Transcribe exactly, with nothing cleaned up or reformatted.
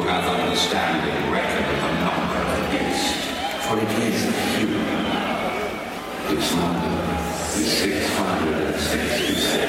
hath understanding reckon the number of the beast, for it is human. Its number is six hundred sixty-six.